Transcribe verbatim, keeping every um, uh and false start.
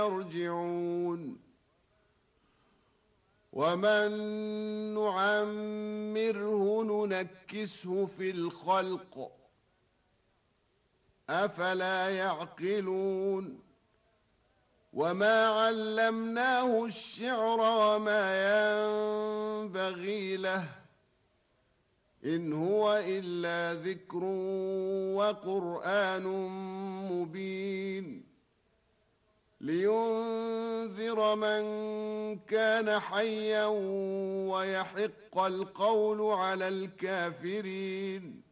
يرجعون ومن نعمره ننكسه في الخلق أفلا يعقلون وما علمناه الشعر وما ينبغي له إن هو إلا ذكر وقرآن مبين لينذر من كان حيا ويحق القول على الكافرين